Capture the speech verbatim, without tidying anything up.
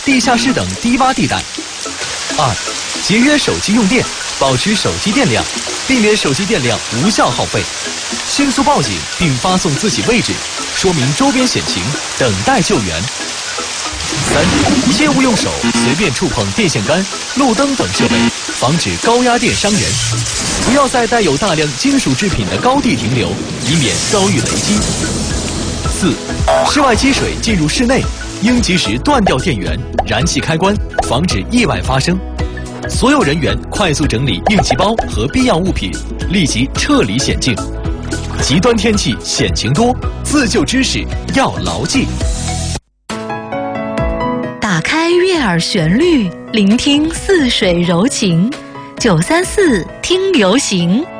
地下室等低洼地带。二、节约手机用电，保持手机电量，避免手机电量无效耗费。迅速报警并发送自己位置，说明周边险情，等待救援。三、切勿用手随便触碰电线杆、路灯等设备，防止高压电伤人。不要在带有大量金属制品的高地停留，以免遭遇雷击。四、室外积水进入室内，应及时断掉电源、燃气开关，防止意外发生。所有人员快速整理应急包和必要物品，立即撤离险境。极端天气险情多，自救知识要牢记。 打开悦耳旋律，聆听似水柔情。九三四听流行。